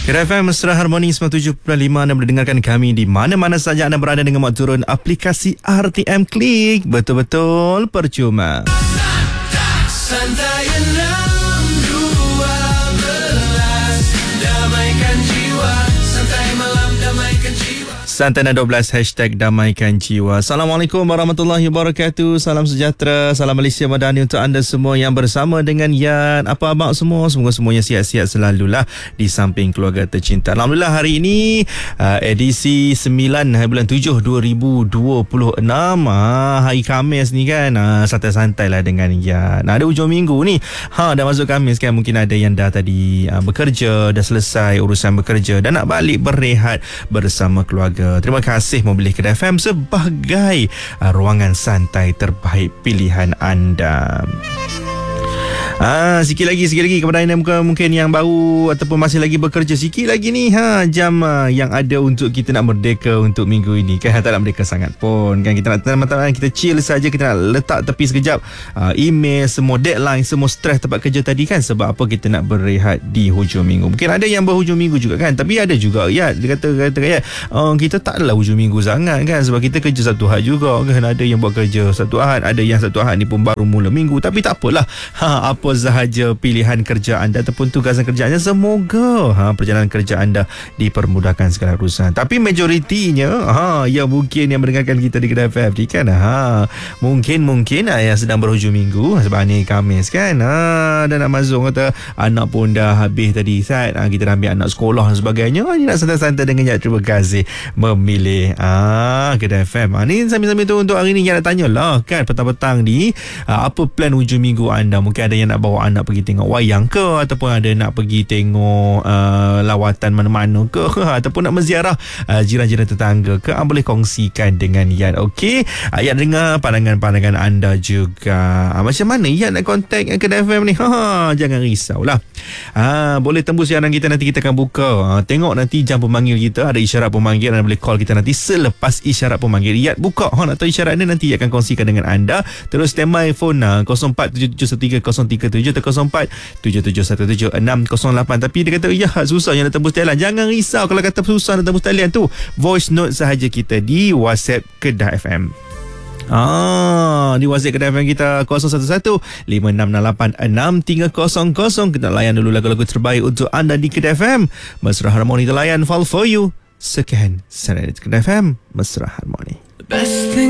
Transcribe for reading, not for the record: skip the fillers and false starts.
Kedai FM Mesra Harmoni 97.5. Anda boleh dengarkan kami di mana-mana saja anda berada dengan mak turun aplikasi RTM Klik. Betul-betul percuma. Santai 6.12 damaikan jiwa. Santai malam damaikan jiwa. Santai 12 #damaikan jiwa. Assalamualaikum warahmatullahi wabarakatuh. Salam sejahtera, salam Malaysia Madani untuk anda semua yang bersama dengan Yan. Apa abang semua? Semoga semuanya sihat-sihat selalulah di samping keluarga tercinta. Alhamdulillah hari ini edisi 9 bulan 7 2026, hari Khamis ni kan. Santai-santai lah dengan Yan. Ada hujung minggu ni. Dah masuk Khamis kan. Mungkin ada yang dah tadi bekerja, dah selesai urusan bekerja dan nak balik berehat bersama keluarga. Terima kasih memilih Kedai FM sebagai ruangan santai terbaik pilihan anda. Sikit lagi kepada anda mungkin yang baru ataupun masih lagi bekerja, sikit lagi ni jam yang ada untuk kita nak merdeka untuk minggu ini kan. Tak nak merdeka sangat pun kan, kita nak teman-teman kita chill saja, kita nak letak tepi sekejap email, semua deadline, semua stres tempat kerja tadi kan. Sebab apa kita nak berehat di hujung minggu. Mungkin ada yang berhujung minggu juga kan, tapi ada juga ya dia kata ya kita taklah hujung minggu sangat kan, sebab kita kerja Sabtu Ahad juga kan. Ada yang buat kerja Sabtu Ahad, ada yang Sabtu Ahad ni pun baru mula minggu, tapi tak apalah. Apa sahaja pilihan kerja anda ataupun tugasan kerja anda, semoga perjalanan kerja anda dipermudahkan segala urusan. Tapi majoritinya yang mungkin yang mendengarkan kita di Kedai FM ni kan, mungkin yang sedang berhujung minggu sebab ni Khamis kan, dan nak masuk kata anak pun dah habis tadi saat kita dah ambil anak sekolah dan sebagainya. Ni nak santai-santai dengan Yak. Terima kasih memilih Kedai FM. Ni sambil-sambil tu untuk hari ni Yak nak tanyalah kan, petang-petang ni apa plan hujung minggu anda. Mungkin ada yang nak bawa anak pergi tengok wayang ke, ataupun ada nak pergi tengok lawatan mana-mana ke, ataupun nak menziarah jiran-jiran tetangga ke. Boleh kongsikan dengan Yan. Okey, Yan dengar pandangan-pandangan anda juga. Macam mana Yan nak contact Kedai FM ni? Jangan risaulah. Boleh tembus siaran kita, nanti kita akan buka. Tengok nanti jam pemanggil kita, ada isyarat pemanggil, anda boleh call kita nanti selepas isyarat pemanggil. Yan buka nak tahu isyarat ni, nanti Yan akan kongsikan dengan anda. Terus standby phone 04771303 0477171608. Tapi dia kata susah yang nak tembus talian. Jangan risau kalau kata susah nak tembus talian tu, voice note sahaja kita di WhatsApp Kedai FM. Di WhatsApp Kedai FM kita 011566863000. Kita layan dulu lagu-lagu terbaik untuk anda di Kedai FM Mesra Harmoni. Kita layan Fall For You. Sekian Kedai FM Mesra Harmoni.